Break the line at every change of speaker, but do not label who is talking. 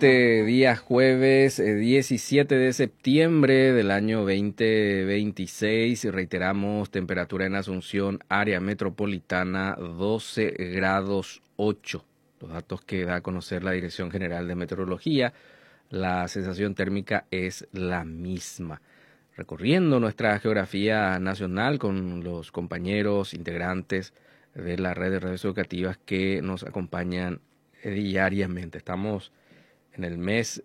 este día jueves 17 de septiembre del año 2026. Reiteramos, temperatura en Asunción, área metropolitana 12 grados 8. Los datos que da a conocer la Dirección General de Meteorología. La sensación térmica es la misma. Recorriendo nuestra geografía nacional con los compañeros integrantes de la red de redes educativas que nos acompañan diariamente. Estamos en el mes